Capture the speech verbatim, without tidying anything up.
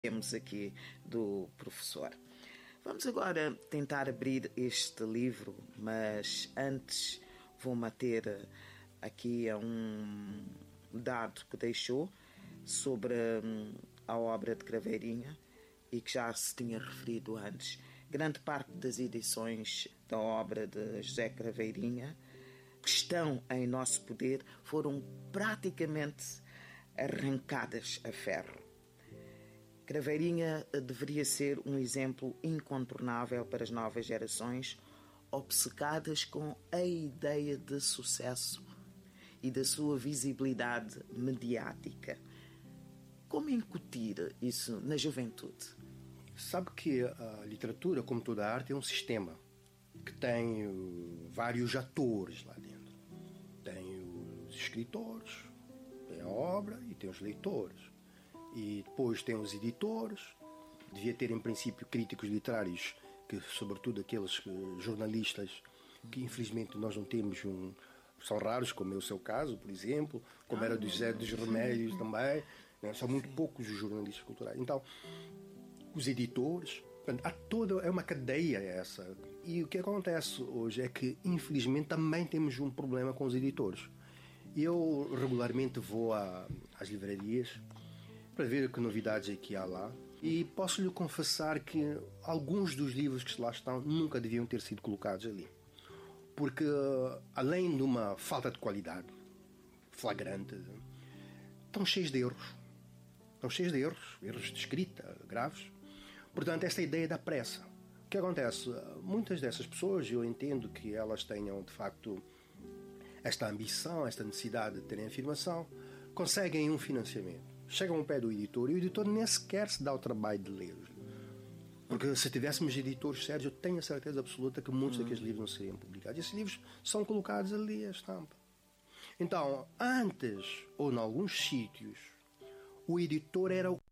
temos aqui do professor. Vamos agora tentar abrir este livro, mas antes vou manter aqui a um dado que deixou sobre a obra de Craveirinha e que já se tinha referido antes. Grande parte das edições da obra de José Craveirinha que estão em nosso poder foram praticamente arrancadas a ferro. Craveirinha deveria ser um exemplo incontornável para as novas gerações, obcecadas com a ideia de sucesso e da sua visibilidade mediática. Como incutir isso na juventude? Sabe que a literatura, como toda a arte, é um sistema que tem vários atores lá dentro. Tem os escritores, tem a obra e tem os leitores. E depois tem os editores. Devia ter, em princípio, críticos literários, que, sobretudo aqueles jornalistas, que infelizmente nós não temos um... São raros, como é o seu caso, por exemplo, como era do José dos Remédios também. Né? São muito poucos os jornalistas culturais. Então, os editores, há toda, é uma cadeia essa. E o que acontece hoje é que, infelizmente, também temos um problema com os editores. Eu regularmente vou a, às livrarias para ver que novidades é que há lá, e posso-lhe confessar que alguns dos livros que lá estão nunca deviam ter sido colocados ali. Porque, além de uma falta de qualidade flagrante, estão cheios de erros. Estão cheios de erros, erros de escrita graves. Portanto, esta ideia da pressa. O que acontece? Muitas dessas pessoas, eu entendo que elas tenham, de facto, esta ambição, esta necessidade de terem afirmação, conseguem um financiamento. Chegam ao pé do editor e o editor nem sequer se dá o trabalho de ler. Porque se tivéssemos editores sérios, eu tenho a certeza absoluta que muitos daqueles livros não seriam publicados. Esses livros são colocados ali à estampa. Então, antes, ou em alguns sítios, o editor era o